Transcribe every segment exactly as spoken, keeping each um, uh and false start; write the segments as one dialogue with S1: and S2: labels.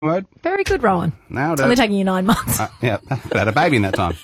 S1: Word.
S2: Very good, Rowan.
S1: Nailed
S2: It's
S1: it.
S2: only taking you nine months.
S1: Uh, yeah, I had a baby in that time.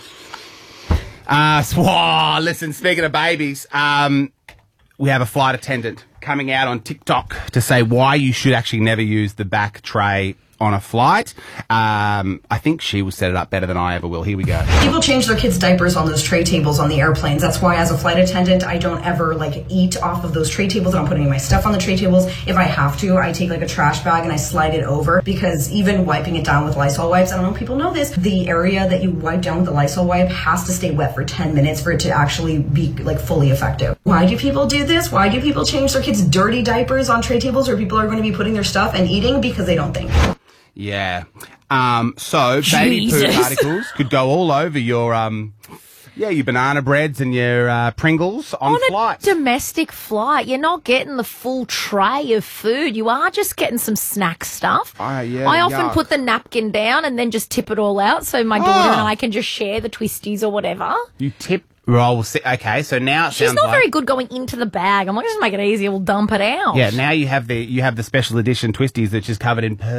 S1: Uh, so, oh, listen, speaking of babies, um, we have a flight attendant coming out on TikTok to say why you should actually never use the back tray on a flight. Um, I think she will set it up better than I ever will. Here we go.
S3: People change their kids' diapers on those tray tables on the airplanes. That's why as a flight attendant, I don't ever like eat off of those tray tables. I don't put any of my stuff on the tray tables. If I have to, I take like a trash bag and I slide it over, because even wiping it down with Lysol wipes, I don't know if people know this, the area that you wipe down with the Lysol wipe has to stay wet for ten minutes for it to actually be like fully effective. Why do people do this? Why do people change their kids' dirty diapers on tray tables where people are going to be putting their stuff and eating? Because they don't think.
S1: Yeah. Um, so baby poo
S2: Jesus.
S1: particles could go all over your, um, yeah, your banana breads and your uh, Pringles on,
S2: On
S1: flight.
S2: a domestic flight, you're not getting the full tray of food. You are just getting some snack stuff.
S1: Oh, yeah,
S2: I often
S1: yuck.
S2: put the napkin down and then just tip it all out so my daughter
S1: Oh.
S2: and I can just share the twisties or whatever.
S1: You tip roll. Okay, so now it
S2: She's
S1: sounds
S2: not
S1: like,
S2: very good going into the bag. I'm like, just make it easier. We'll dump it out.
S1: Yeah, now you have the you have the special edition twisties that's just covered in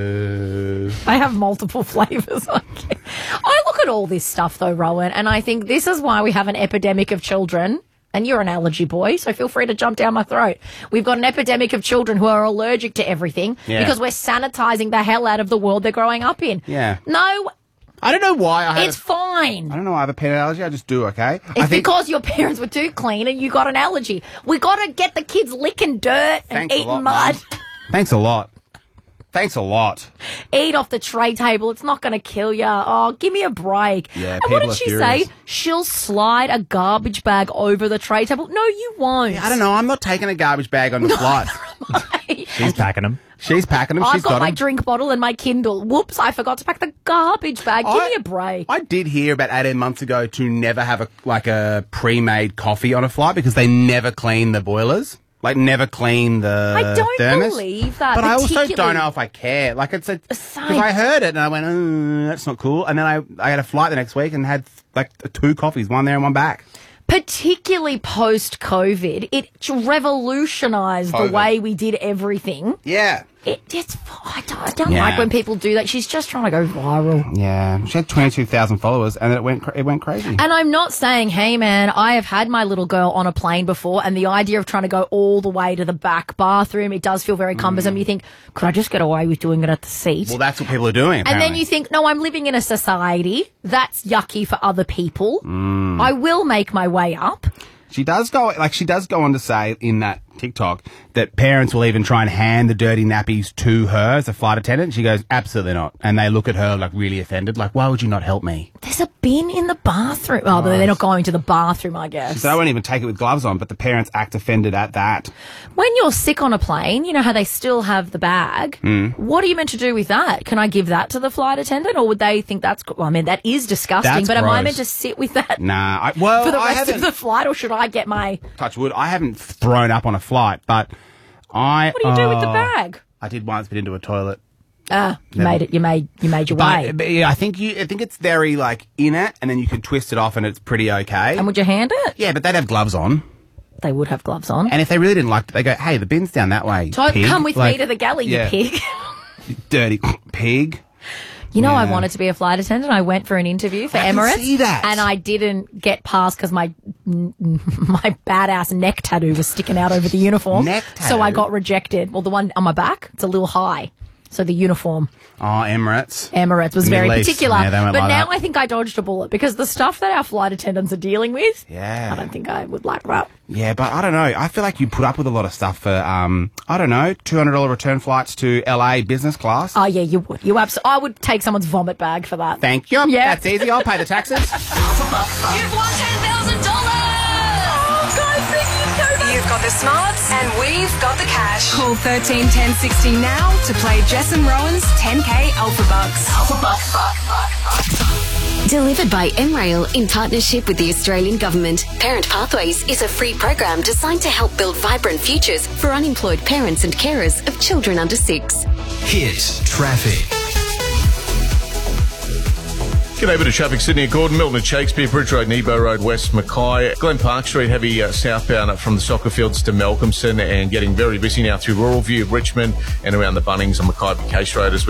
S1: poo.
S2: I have multiple flavours. I look at all this stuff, though, Rowan, and I think this is why we have an epidemic of children. And you're an allergy boy, so feel free to jump down my throat. We've got an epidemic of children who are allergic to everything
S1: Yeah.
S2: because we're sanitising the hell out of the world they're growing up in.
S1: Yeah.
S2: No,
S1: I don't know why I have.
S2: it's
S1: a,
S2: fine.
S1: I don't know why I have a peanut allergy. I just do. Okay.
S2: It's
S1: I think,
S2: because your parents were too clean and you got an allergy. We got to get the kids licking dirt and
S1: Thanks a
S2: eating
S1: lot,
S2: mud.
S1: Mum. Thanks a lot. Thanks a lot.
S2: Eat off the tray table. It's not going to kill you. Oh, give me a break.
S1: Yeah,
S2: and what
S1: people
S2: did
S1: are
S2: she
S1: furious.
S2: say? She'll slide a garbage bag over the tray table. No, you won't.
S1: I don't know. I'm not taking a garbage bag on the flight.
S4: She's packing them.
S1: She's packing them.
S2: I've
S1: She's
S2: got,
S1: got
S2: my
S1: them.
S2: drink bottle and my Kindle. Whoops, I forgot to pack the garbage bag. Give
S1: I-
S2: me a break.
S1: I did hear about eighteen months ago to never have a like a pre-made coffee on a flight because they never clean the boilers. Like, never clean the
S2: I don't
S1: thermos.
S2: believe that.
S1: But I also
S2: particularly-
S1: don't know if I care. Like, it's a... Because
S2: Same.
S1: I heard it and I went, oh, that's not cool. And then I, I had a flight the next week and had, like, two coffees, one there and one back.
S2: Particularly post-COVID, it revolutionised the
S1: COVID.
S2: way we did everything.
S1: Yeah.
S2: It, it's, I don't, I don't
S1: Yeah.
S2: like when people do that. She's just trying to go viral.
S1: Yeah. She had twenty-two thousand followers and then it went, cra- it went crazy.
S2: And I'm not saying, hey, man, I have had my little girl on a plane before, and the idea of trying to go all the way to the back bathroom, it does feel very cumbersome. You think, could I just get away with doing it at the seat?
S1: Well, that's what people are doing,
S2: and
S1: apparently.
S2: then you think, no, I'm living in a society. That's yucky for other people. I will make my way up.
S1: She does go, like, she does go on to say in that TikTok that parents will even try and hand the dirty nappies to her as a flight attendant. She goes, absolutely not. And they look at her, like, really offended. Like, why would you not help me?
S2: There's a bin in the bathroom. Oh, but they're not going to the bathroom, I guess.
S1: So I won't even take it with gloves on, but the parents act offended at that.
S2: When you're sick on a plane, you know how they still have the bag.
S1: Mm.
S2: What are you meant to do with that? Can I give that to the flight attendant, or would they think that's? Well, I mean, that is disgusting.
S1: That's
S2: but am I
S1: gross.
S2: meant to sit with that
S1: Nah, I, well,
S2: for the
S1: I
S2: rest
S1: haven't,
S2: of the flight, or should I get my?
S1: touch wood, I haven't thrown up on a flight, but I...
S2: What do you do with the
S1: oh,
S2: bag?
S1: I did once, but into a toilet.
S2: Ah, you
S1: Never.
S2: made it. You made you made your way.
S1: But, but yeah, I think you, I think it's very, like, in it, and then you can twist it off and it's pretty okay.
S2: And would you hand it?
S1: Yeah, but they'd have gloves on.
S2: They would have gloves on.
S1: And if they really didn't like it, they go, hey, the bin's down that way,
S2: So
S1: pig.
S2: come with
S1: Like,
S2: me to the galley,
S1: yeah.
S2: you pig.
S1: Dirty pig.
S2: You know, I
S1: Yeah.
S2: wanted to be a flight attendant. I went for an interview for
S1: I can
S2: Emirates,
S1: see that.
S2: and I didn't get past because my my badass neck tattoo was sticking out over the uniform.
S1: Neck
S2: So I
S1: tattoo?
S2: got rejected. Well, the one on my back, it's a little high. So the uniform,
S1: Oh, Emirates.
S2: Emirates, was very
S1: Middle East.
S2: particular.
S1: Yeah, they went
S2: but
S1: like
S2: now
S1: that.
S2: I think I dodged a bullet because the stuff that our flight attendants are dealing with,
S1: Yeah.
S2: I don't think I would like that.
S1: Yeah, but I don't know. I feel like you put up with a lot of stuff for, um, I don't know, two hundred dollars return flights to L A business class.
S2: Oh, yeah, you would. You abs- I would take someone's vomit bag for that.
S1: Thank you.
S2: Yeah.
S1: That's easy. I'll pay the taxes.
S5: You've won ten thousand dollars! You've got the smarts and we've got the cash. Call thirteen ten sixty now to play Jess and Rowan's ten K Alpha Bucks.
S6: Delivered by M Rail in partnership with the Australian Government. Parent Pathways is a free program designed to help build vibrant futures for unemployed parents and carers of children under six.
S7: Hit traffic. G'day, bit of traffic Sydney at Gordon, Milton at Shakespeare, Bridge Road, Nebo Road, West Mackay, Glen Park Street, heavy uh, southbound up from the soccer fields to Malcolmson, and getting very busy now through Rural View, Richmond, and around the Bunnings and Mackay Case Road as